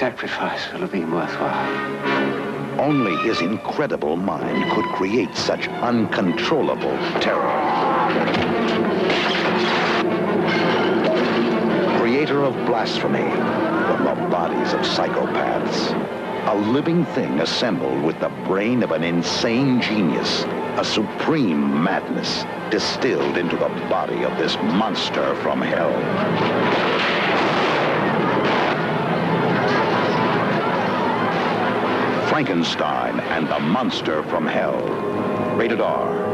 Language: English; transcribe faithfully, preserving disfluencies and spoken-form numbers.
sacrifice will have been worthwhile. Only his incredible mind could create such uncontrollable terror. Creator of blasphemy from the bodies of psychopaths. A living thing assembled with the brain of an insane genius. A supreme madness distilled into the body of this monster from hell. Frankenstein and the Monster from Hell. Rated R.